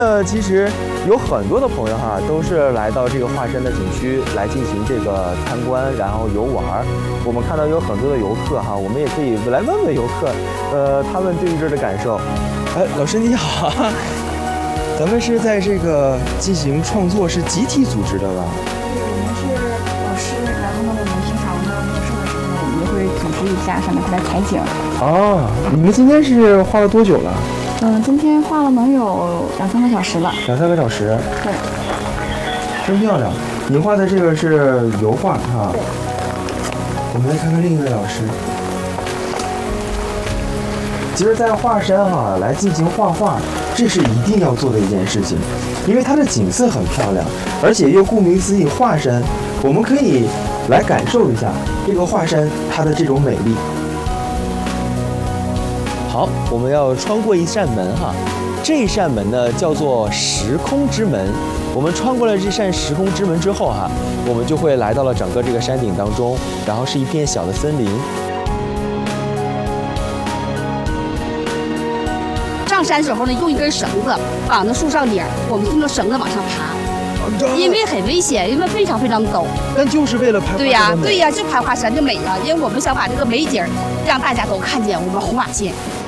其实有很多的朋友哈，都是来到这个华山的景区来进行这个参观，然后游玩。我们看到有很多的游客哈，我们也可以来问问游客，他们对于这儿的感受。哎，老师你好，咱们是在这个进行创作，是集体组织的吧？ 对，我们是老师，然后呢，我们平常呢没有事的时候呢，我们就会组织一下，上面来采景。 哦，你们今天是画了多久了？ 今天画了能有2-3个小时了。 2-3个小时。 对。 真漂亮！你画的这个是油画哈。对。我们来看看另一位老师。其实，在华山哈来进行画画，这是一定要做的一件事情，因为它的景色很漂亮，而且又顾名思义华山，我们可以来感受一下这个华山它的这种美丽。好，我们要穿过一扇门哈，这扇门呢叫做时空之门。我们穿过了这扇时空之门之后哈，我们就会来到了整个这个山顶当中，然后是一片小的森林。 上山的时候呢，用一根绳子绑在树上顶，我们用着绳子往上爬，因为很危险，因为非常非常陡。 但就是为了拍对呀，就拍华山就美了，因为我们想把这个美景让大家都看见我们红瓦县。